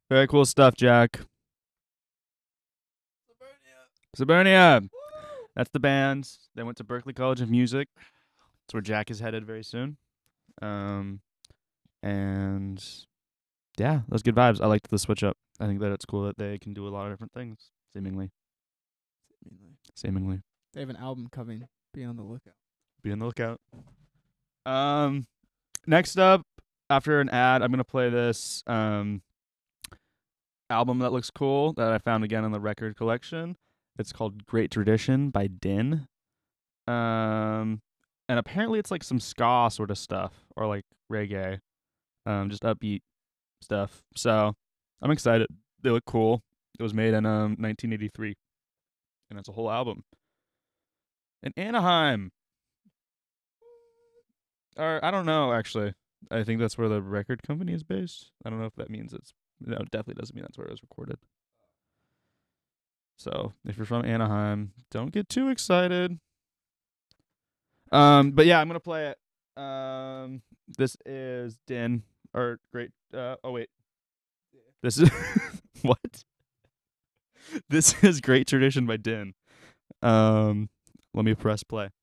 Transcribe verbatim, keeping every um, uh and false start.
Very cool stuff, Jack. Suburnia. That's the band. They went to Berklee College of Music. That's where Jack is headed very soon. Um, and yeah, those good vibes. I liked the switch up. I think that it's cool that they can do a lot of different things, seemingly. Seemingly. They have an album coming. Be on the lookout. Be on the lookout. Um, next up, after an ad, I'm gonna play this um album that looks cool that I found again in the record collection. It's called Great Tradition by Din. Um, and apparently it's like some ska sort of stuff or like reggae, um, just upbeat stuff. So I'm excited. They look cool. It was made in um nineteen eighty-three, and it's a whole album. In Anaheim, or I don't know actually. I think that's where the record company is based. I don't know if that means it's. No, it definitely doesn't mean that's where it was recorded. So if you're from Anaheim, don't get too excited. Um, but yeah, I'm gonna play it. Um, this is Din or Great. Uh, oh wait, this is what? This is Great Tradition by Din. Um, let me press play.